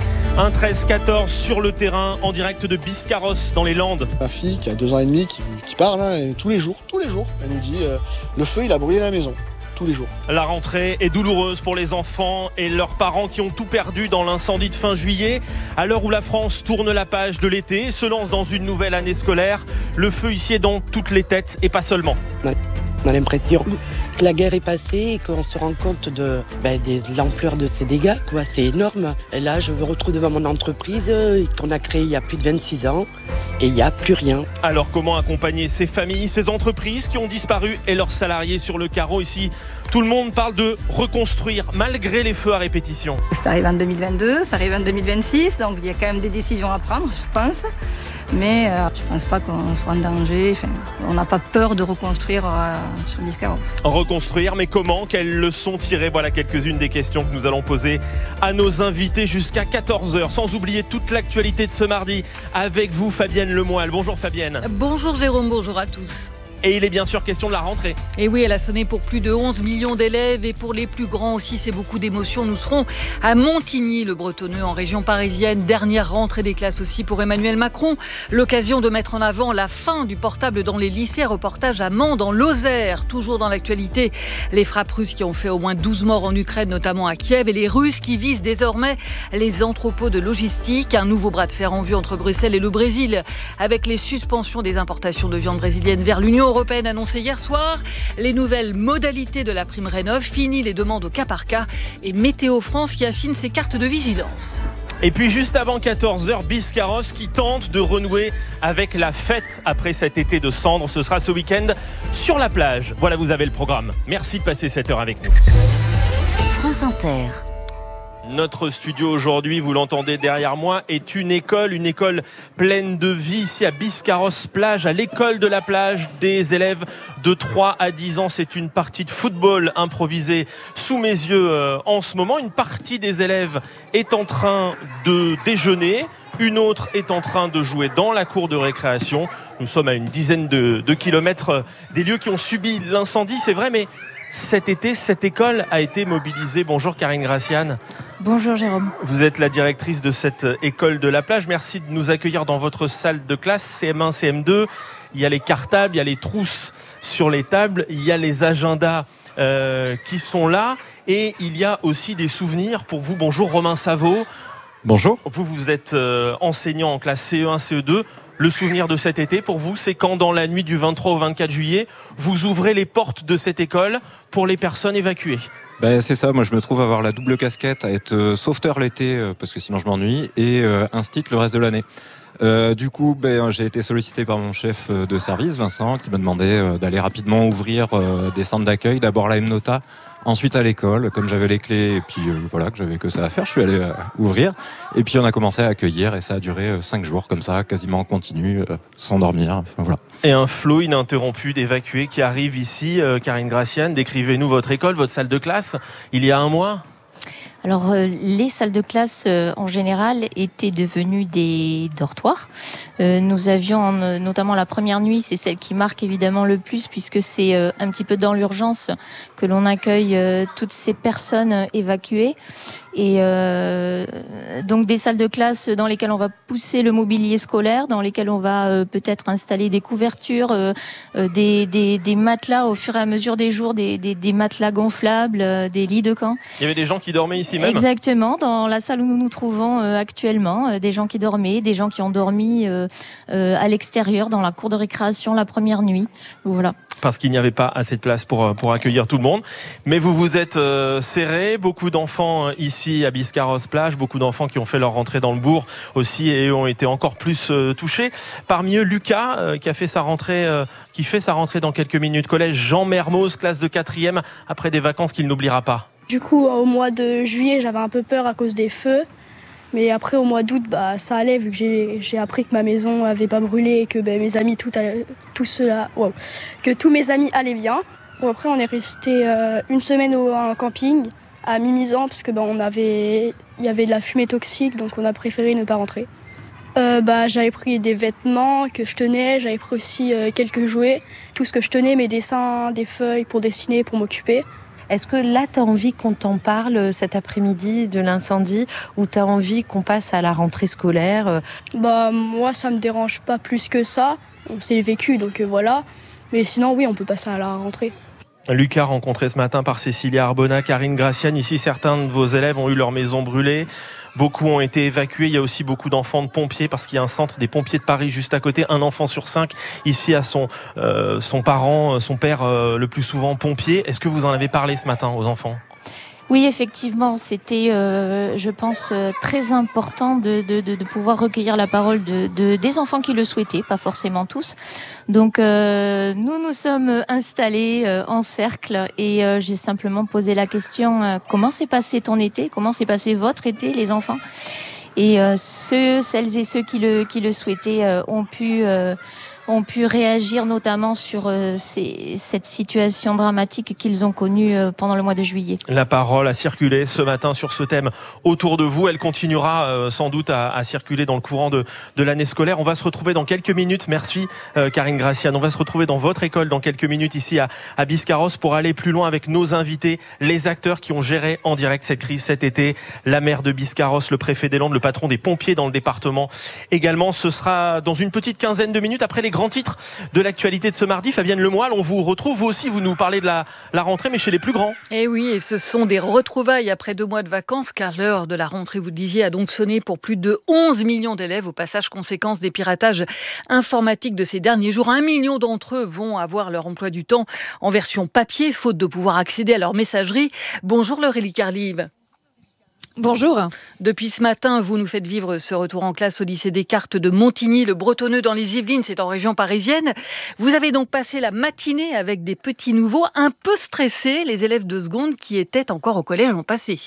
Un treize quatorze sur le terrain, en direct de Biscarrosse, dans les Landes. Ma fille qui a deux ans et demi, qui, qui parle, hein, et tous les jours, tous les jours, elle nous dit euh, le feu il a brûlé la maison. Tous les jours. La rentrée est douloureuse pour les enfants et leurs parents qui ont tout perdu dans l'incendie de fin juillet. À l'heure où la France tourne la page de l'été et se lance dans une nouvelle année scolaire, le feu ici est dans toutes les têtes et pas seulement. On a l'impression que la guerre est passée et qu'on se rend compte de, ben, de l'ampleur de ces dégâts, quoi. C'est énorme. Et là, je me retrouve devant mon entreprise qu'on a créée il y a plus de vingt-six ans et il n'y a plus rien. Alors comment accompagner ces familles, ces entreprises qui ont disparu et leurs salariés sur le carreau ici? Tout le monde parle de reconstruire malgré les feux à répétition. Ça arrive en deux mille vingt-deux, ça arrive en deux mille vingt-six, donc il y a quand même des décisions à prendre, je pense. Mais euh, je ne pense pas qu'on soit en danger. Enfin, on n'a pas peur de reconstruire euh, sur Biscarrosse. Reconstruire, mais comment? Quelles leçons tirer? Voilà quelques-unes des questions que nous allons poser à nos invités jusqu'à quatorze heures. Sans oublier toute l'actualité de ce mardi avec vous, Fabienne Lemoyle. Bonjour Fabienne. Bonjour Jérôme, bonjour à tous. Et il est bien sûr question de la rentrée. Et oui, elle a sonné pour plus de onze millions d'élèves et pour les plus grands aussi, c'est beaucoup d'émotions. Nous serons à Montigny, le Bretonneux, en région parisienne. Dernière rentrée des classes aussi pour Emmanuel Macron. L'occasion de mettre en avant la fin du portable dans les lycées. Reportage à Mans, dans l'Osaire. Toujours dans l'actualité, les frappes russes qui ont fait au moins douze morts en Ukraine, notamment à Kiev. Et les Russes qui visent désormais les entrepôts de logistique. Un nouveau bras de fer en vue entre Bruxelles et le Brésil, avec les suspensions des importations de viande brésilienne vers l'Union européenne annoncée hier soir, les nouvelles modalités de la prime Rénov', fini les demandes au cas par cas et Météo France qui affine ses cartes de vigilance. Et puis juste avant quatorze heures, Biscarrosse qui tente de renouer avec la fête après cet été de cendres. Ce sera ce week-end sur la plage. Voilà, vous avez le programme. Merci de passer cette heure avec nous. France Inter. Notre studio aujourd'hui, vous l'entendez derrière moi, est une école, une école pleine de vie ici à Biscarrosse plage, à l'école de la plage des élèves de trois à dix ans. C'est une partie de football improvisée sous mes yeux euh, en ce moment. Une partie des élèves est en train de déjeuner, une autre est en train de jouer dans la cour de récréation. Nous sommes à une dizaine de, de kilomètres des lieux qui ont subi l'incendie, c'est vrai, mais cet été, cette école a été mobilisée. Bonjour Karine Gracian. Bonjour Jérôme. Vous êtes la directrice de cette école de la plage. Merci de nous accueillir dans votre salle de classe C M un, C M deux. Il y a les cartables, il y a les trousses sur les tables, il y a les agendas euh, qui sont là. Et il y a aussi des souvenirs pour vous. Bonjour Romain Savot. Bonjour. Vous, vous êtes euh, enseignant en classe C E un, C E deux. Le souvenir de cet été, pour vous, c'est quand, dans la nuit du vingt-trois au vingt-quatre juillet, vous ouvrez les portes de cette école pour les personnes évacuées. Ben, c'est ça, moi je me trouve avoir la double casquette, à être euh, sauveteur l'été, euh, parce que sinon je m'ennuie, et euh, instit le reste de l'année. Euh, du coup, ben, j'ai été sollicité par mon chef de service, Vincent, qui me demandait euh, d'aller rapidement ouvrir euh, des centres d'accueil, d'abord la M-Nota, ensuite à l'école. Comme j'avais les clés et puis euh, voilà, que j'avais que ça à faire, je suis allé euh, ouvrir. Et puis on a commencé à accueillir et ça a duré euh, cinq jours comme ça, quasiment en continu, euh, sans dormir. Enfin, voilà. Et un flot ininterrompu d'évacués qui arrivent ici. Euh, Karine Gracian, décrivez-nous votre école, votre salle de classe, il y a un mois. Alors, euh, les salles de classe, euh, en général, étaient devenues des dortoirs. Euh, nous avions, euh, notamment la première nuit, c'est celle qui marque évidemment le plus, puisque c'est euh, un petit peu dans l'urgence que l'on accueille euh, toutes ces personnes évacuées. Et euh, donc des salles de classe dans lesquelles on va pousser le mobilier scolaire, dans lesquelles on va euh, peut-être installer des couvertures, euh, euh, des, des, des matelas au fur et à mesure des jours, des, des, des matelas gonflables, euh, des lits de camp. Il y avait des gens qui dormaient ici même ? Exactement, dans la salle où nous nous trouvons euh, actuellement, euh, des gens qui dormaient, des gens qui ont dormi euh, euh, à l'extérieur, dans la cour de récréation la première nuit. Voilà. Parce qu'il n'y avait pas assez de place pour, pour accueillir tout le monde. Mais vous vous êtes euh, serrés, beaucoup d'enfants euh, ici à Biscarrosse-Plage, beaucoup d'enfants qui ont fait leur rentrée dans le bourg aussi et ont été encore plus euh, touchés. Parmi eux, Lucas, euh, qui a fait sa rentrée, euh, qui fait sa rentrée dans quelques minutes. Collège Jean Mermoz, classe de quatrième, après des vacances qu'il n'oubliera pas. Du coup, au mois de juillet, j'avais un peu peur à cause des feux. Mais après, au mois d'août, bah, ça allait, vu que j'ai, j'ai appris que ma maison n'avait pas brûlé et que bah, mes amis, tout, allait, tout cela, wow, que tous mes amis allaient bien. Bon, après, on est resté euh, une semaine au un camping à Mimizan, parce que bah, on avait, il y avait de la fumée toxique, donc on a préféré ne pas rentrer. Euh, bah, j'avais pris des vêtements que je tenais, j'avais pris aussi euh, quelques jouets, tout ce que je tenais, mes dessins, des feuilles pour dessiner, pour m'occuper. Est-ce que là, tu as envie qu'on t'en parle cet après-midi de l'incendie ou tu as envie qu'on passe à la rentrée scolaire ? Bah, moi, ça me dérange pas plus que ça. On s'est vécu, donc euh, voilà. Mais sinon, oui, on peut passer à la rentrée. Lucas, rencontré ce matin par Cécilia Arbona, Karine Graciane. Ici, certains de vos élèves ont eu leur maison brûlée. Beaucoup ont été évacués. Il y a aussi beaucoup d'enfants de pompiers parce qu'il y a un centre des pompiers de Paris juste à côté. Un enfant sur cinq ici a son, euh, son parent, son père euh, le plus souvent pompier. Est-ce que vous en avez parlé ce matin aux enfants ? Oui, effectivement, c'était, euh, je pense, euh, très important de, de, de, de pouvoir recueillir la parole de, de, des enfants qui le souhaitaient, pas forcément tous. Donc, euh, nous nous sommes installés euh, en cercle et euh, j'ai simplement posé la question euh, comment s'est passé ton été ? Comment s'est passé votre été, les enfants ? Et euh, ceux, celles et ceux qui le, qui le souhaitaient euh, ont pu... Euh, ont pu réagir notamment sur euh, ces, cette situation dramatique qu'ils ont connue euh, pendant le mois de juillet. La parole a circulé ce matin sur ce thème autour de vous. Elle continuera euh, sans doute à, à circuler dans le courant de, de l'année scolaire. On va se retrouver dans quelques minutes. Merci euh, Karine Graciane. On va se retrouver dans votre école dans quelques minutes ici à, à Biscarrosse pour aller plus loin avec nos invités, les acteurs qui ont géré en direct cette crise cet été. La maire de Biscarrosse, le préfet des Landes, le patron des pompiers dans le département. Également, ce sera dans une petite quinzaine de minutes après les grands titres de l'actualité de ce mardi. Fabienne Lemoyle, on vous retrouve, vous aussi, vous nous parlez de la, la rentrée, mais chez les plus grands. Et oui, et ce sont des retrouvailles après deux mois de vacances, car l'heure de la rentrée, vous le disiez, a donc sonné pour plus de onze millions d'élèves. Au passage, conséquence des piratages informatiques de ces derniers jours, un million d'entre eux vont avoir leur emploi du temps en version papier, faute de pouvoir accéder à leur messagerie. Bonjour Laurélie Carlive. Bonjour. Depuis ce matin, vous nous faites vivre ce retour en classe au lycée Descartes de Montigny, le Bretonneux dans les Yvelines, c'est en région parisienne. Vous avez donc passé la matinée avec des petits nouveaux un peu stressés. Les élèves de seconde qui étaient encore au collège l'ont passé.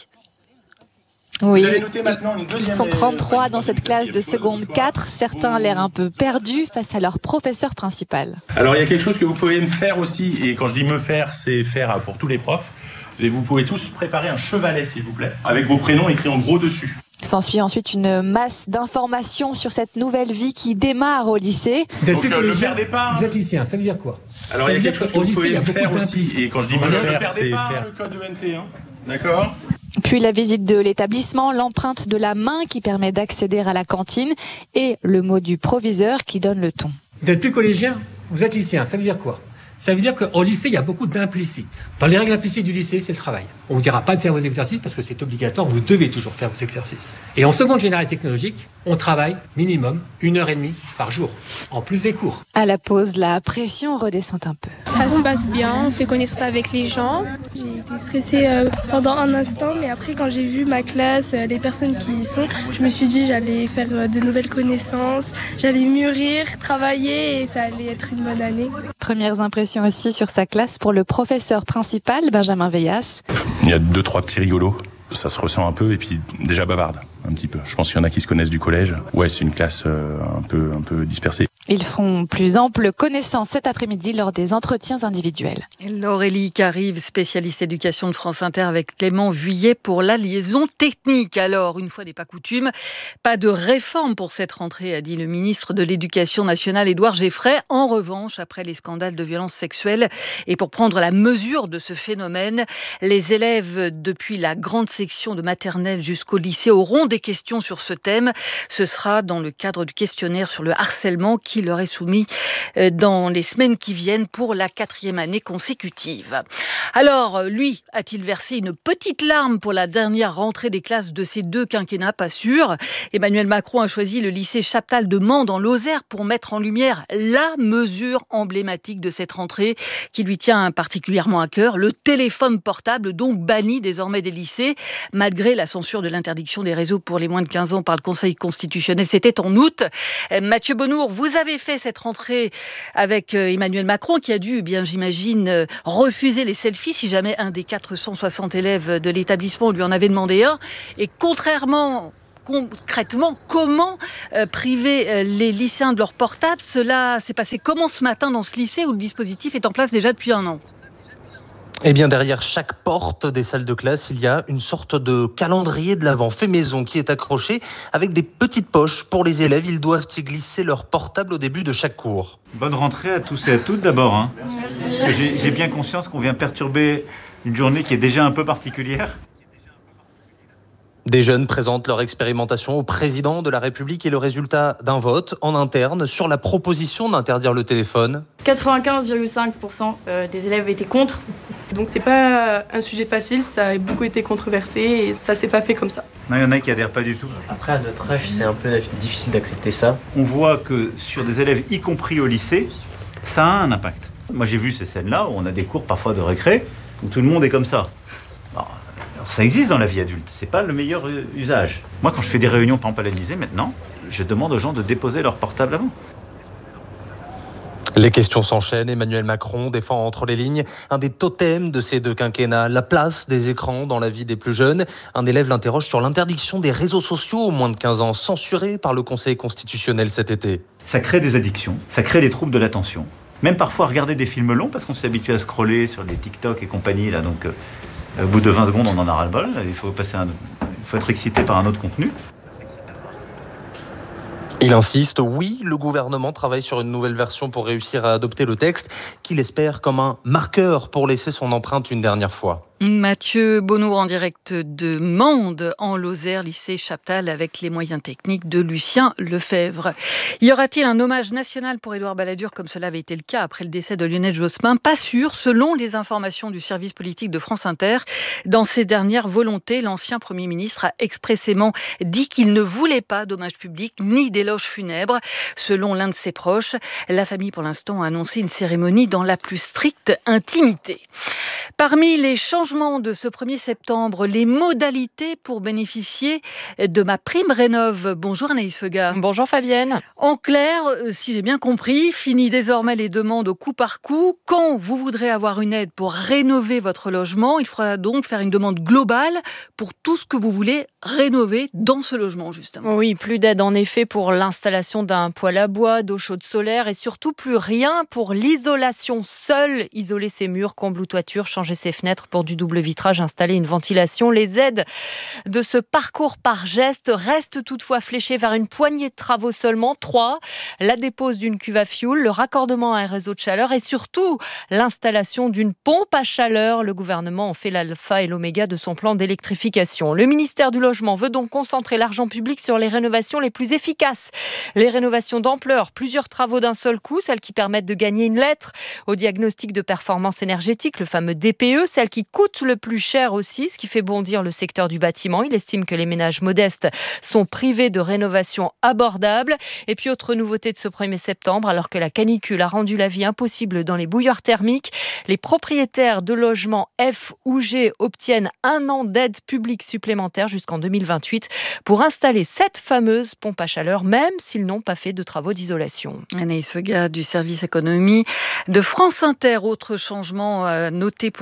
Oui, ils sont trente-trois dans cette classe de seconde quatre. Certains ont l'air un peu perdus face à leur professeur principal. Alors il y a quelque chose que vous pouvez me faire aussi, et quand je dis me faire, c'est faire pour tous les profs. Et vous pouvez tous préparer un chevalet, s'il vous plaît, avec vos prénoms écrits en gros dessus. S'ensuit ensuite une masse d'informations sur cette nouvelle vie qui démarre au lycée. Vous êtes Donc euh, ne perdez pas. Vous êtes lycéen, ça veut dire quoi? Alors il y a quelque chose que vous pouvez me faire aussi, et quand je dis me faire, c'est faire. Le code de N T, hein. D'accord. Puis la visite de l'établissement, l'empreinte de la main qui permet d'accéder à la cantine et le mot du proviseur qui donne le ton. Vous n'êtes plus collégien, vous êtes lycéen, ça veut dire quoi? Ça veut dire qu'au lycée, il y a beaucoup d'implicites. Dans les règles implicites du lycée, c'est le travail. On ne vous dira pas de faire vos exercices parce que c'est obligatoire, vous devez toujours faire vos exercices. Et en seconde générale technologique, on travaille minimum une heure et demie par jour, en plus des cours. À la pause, la pression redescend un peu. Ça se passe bien, on fait connaissance avec les gens. J'ai été stressée euh, pendant un instant, mais après quand j'ai vu ma classe, euh, les personnes qui y sont, je me suis dit j'allais faire euh, de nouvelles connaissances, j'allais mûrir, travailler et ça allait être une bonne année. Premières impressions aussi sur sa classe pour le professeur principal, Benjamin Veillas. Il y a deux, trois petits rigolos. Ça se ressent un peu et puis déjà bavarde un petit peu. Je pense qu'il y en a qui se connaissent du collège. Ouais, c'est une classe euh, un peu, un peu dispersée. Ils feront plus ample connaissance cet après-midi lors des entretiens individuels. Laurélie Carive, spécialiste éducation de France Inter avec Clément Vuillet pour la liaison technique. Alors, une fois n'est pas coutume, pas de réforme pour cette rentrée, a dit le ministre de l'Éducation nationale Édouard Geoffray. En revanche, après les scandales de violences sexuelles et pour prendre la mesure de ce phénomène, les élèves depuis la grande section de maternelle jusqu'au lycée auront des questions sur ce thème. Ce sera dans le cadre du questionnaire sur le harcèlement qui leur est soumis dans les semaines qui viennent pour la quatrième année consécutive. Alors, lui, a-t-il versé une petite larme pour la dernière rentrée des classes de ces deux quinquennats? Pas sûr. Emmanuel Macron a choisi le lycée Chaptal de Mende en Lozère pour mettre en lumière la mesure emblématique de cette rentrée qui lui tient particulièrement à cœur, le téléphone portable, donc banni désormais des lycées, malgré la censure de l'interdiction des réseaux pour les moins de quinze ans par le Conseil constitutionnel. C'était en août. Mathieu Bonnour, vous avez avez fait cette rentrée avec Emmanuel Macron qui a dû, bien j'imagine, refuser les selfies si jamais un des quatre cent soixante élèves de l'établissement lui en avait demandé un. Et contrairement... Concrètement, comment euh, priver euh, les lycéens de leur portable? Cela s'est passé comment ce matin dans ce lycée où le dispositif est en place déjà depuis un an? Eh bien, derrière chaque porte des salles de classe, il y a une sorte de calendrier de l'Avent fait maison qui est accroché avec des petites poches pour les élèves. Ils doivent y glisser leur portable au début de chaque cours. Bonne rentrée à tous et à toutes d'abord. Hein. J'ai, j'ai bien conscience qu'on vient perturber une journée qui est déjà un peu particulière. Des jeunes présentent leur expérimentation au président de la République et le résultat d'un vote en interne sur la proposition d'interdire le téléphone. quatre-vingt-quinze virgule cinq pour cent des élèves étaient contre. Donc c'est pas un sujet facile, ça a beaucoup été controversé et ça s'est pas fait comme ça. Non, il y en a qui adhèrent pas du tout. Après, à notre âge, c'est un peu difficile d'accepter ça. On voit que sur des élèves, y compris au lycée, ça a un impact. Moi j'ai vu ces scènes-là où on a des cours parfois de récré où tout le monde est comme ça. Alors, ça existe dans la vie adulte, c'est pas le meilleur usage. Moi, quand je fais des réunions, par exemple à l'Élysée, maintenant, je demande aux gens de déposer leur portable avant. Les questions s'enchaînent. Emmanuel Macron défend entre les lignes un des totems de ces deux quinquennats, la place des écrans dans la vie des plus jeunes. Un élève l'interroge sur l'interdiction des réseaux sociaux aux moins de quinze ans, censurés par le Conseil constitutionnel cet été. Ça crée des addictions, ça crée des troubles de l'attention. Même parfois regarder des films longs, parce qu'on s'est habitué à scroller sur les TikTok et compagnie, là, donc... Euh, Au bout de vingt secondes, on en a ras-le-bol. Il faut passer un... il faut être excité par un autre contenu. Il insiste, oui, le gouvernement travaille sur une nouvelle version pour réussir à adopter le texte qu'il espère comme un marqueur pour laisser son empreinte une dernière fois. Mathieu Bonnour en direct de Mende en Lozère, lycée Chaptal, avec les moyens techniques de Lucien Lefebvre. Y aura-t-il un hommage national pour Édouard Balladur comme cela avait été le cas après le décès de Lionel Jospin? Pas sûr, selon les informations du service politique de France Inter. Dans ses dernières volontés, l'ancien Premier ministre a expressément dit qu'il ne voulait pas d'hommage public ni d'éloge funèbre. Selon l'un de ses proches, la famille pour l'instant a annoncé une cérémonie dans la plus stricte intimité. Parmi les changements de ce premier septembre, les modalités pour bénéficier de ma prime rénov'. Bonjour Anaïs Feuga. Bonjour Fabienne. En clair, si j'ai bien compris, fini désormais les demandes au coup par coup. Quand vous voudrez avoir une aide pour rénover votre logement, il faudra donc faire une demande globale pour tout ce que vous voulez rénover dans ce logement, justement. Oui, plus d'aide en effet pour l'installation d'un poêle à bois, d'eau chaude solaire et surtout plus rien pour l'isolation. Seul isoler ses murs, comble ou toiture, changer ses fenêtres pour du double vitrage, installer une ventilation. Les aides de ce parcours par geste restent toutefois fléchées vers une poignée de travaux seulement. Trois, la dépose d'une cuve à fioul, le raccordement à un réseau de chaleur et surtout l'installation d'une pompe à chaleur. Le gouvernement en fait l'alpha et l'oméga de son plan d'électrification. Le ministère du Logement veut donc concentrer l'argent public sur les rénovations les plus efficaces. Les rénovations d'ampleur, plusieurs travaux d'un seul coup, celles qui permettent de gagner une lettre au diagnostic de performance énergétique, le fameux D P E, celles qui coûtent le plus cher aussi, ce qui fait bondir le secteur du bâtiment. Il estime que les ménages modestes sont privés de rénovations abordables. Et puis, autre nouveauté de ce premier septembre, alors que la canicule a rendu la vie impossible dans les bouilloires thermiques, les propriétaires de logements F ou G obtiennent un an d'aide publique supplémentaire jusqu'en deux mille vingt-huit pour installer cette fameuse pompe à chaleur, même s'ils n'ont pas fait de travaux d'isolation. Anaïs Feuga du service économie de France Inter. Autre changement noté pour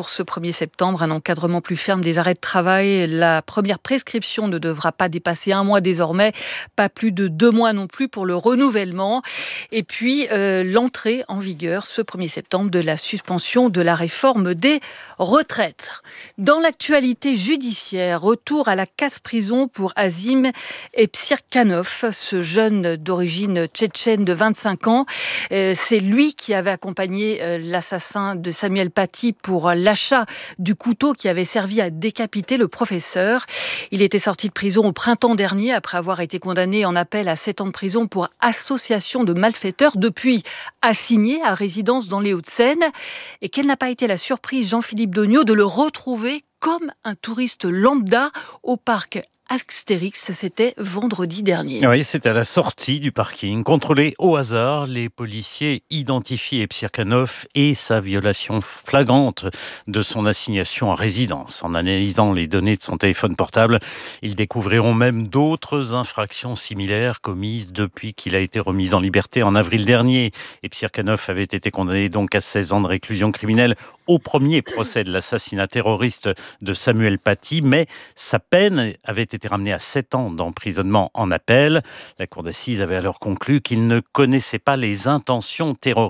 pour ce premier septembre, un encadrement plus ferme des arrêts de travail. La première prescription ne devra pas dépasser un mois désormais, pas plus de deux mois non plus pour le renouvellement. Et puis, euh, l'entrée en vigueur ce premier septembre de la suspension de la réforme des retraites. Dans l'actualité judiciaire, retour à la casse-prison pour Azim Epsirkanov, ce jeune d'origine tchétchène de vingt-cinq ans. Euh, c'est lui qui avait accompagné euh, l'assassin de Samuel Paty pour l'achat du couteau qui avait servi à décapiter le professeur. Il était sorti de prison au printemps dernier après avoir été condamné en appel à sept ans de prison pour association de malfaiteurs, depuis assigné à résidence dans les Hauts-de-Seine. Et quelle n'a pas été la surprise, Jean-Philippe Dognaud, de le retrouver comme un touriste lambda au parc Astérix, c'était vendredi dernier. Oui, c'était à la sortie du parking. Contrôlé au hasard, les policiers identifient Epsirkanov et sa violation flagrante de son assignation à résidence. En analysant les données de son téléphone portable, ils découvriront même d'autres infractions similaires commises depuis qu'il a été remis en liberté en avril dernier. Epsirkanov avait été condamné donc à seize ans de réclusion criminelle au premier procès de l'assassinat terroriste de Samuel Paty, mais sa peine avait été ramenée à sept ans d'emprisonnement en appel. La cour d'assises avait alors conclu qu'il ne connaissait pas les intentions terroristes